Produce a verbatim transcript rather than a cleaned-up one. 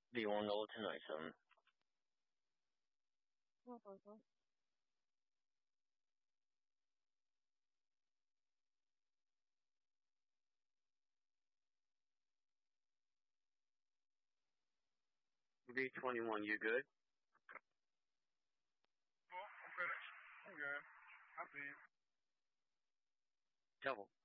Do you want to know tonight, son? V twenty-one, you good? Oh, I'm finished. I'm good. I see you. Double.